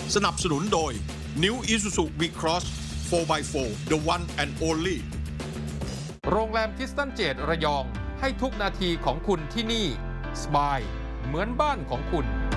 สนับสนุนโดย New Isuzu V-Cross 4x4 The One and Only โรงแรมคริสตันเจดระยองให้ทุกนาทีของคุณที่นี่สบายเหมือนบ้านของคุณ